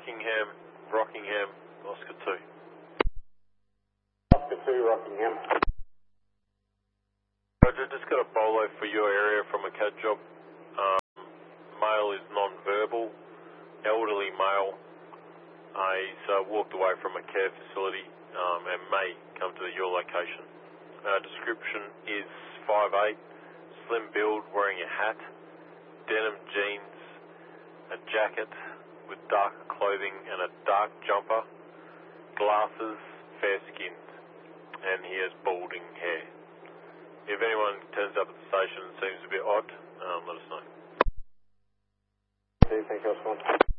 Rockingham, Oscar 2. Oscar 2, Rockingham. Roger, just got a bolo for your area from a CAD job. Male is non-verbal, elderly male. He's walked away from a care facility and may come to your location. Description is 5'8", slim build, wearing a hat, denim jeans, a jacket with dark clothing and a dark jumper, glasses, fair-skinned, and he has balding hair. If anyone turns up at the station and seems a bit odd, let us know. Thank you, Oscar.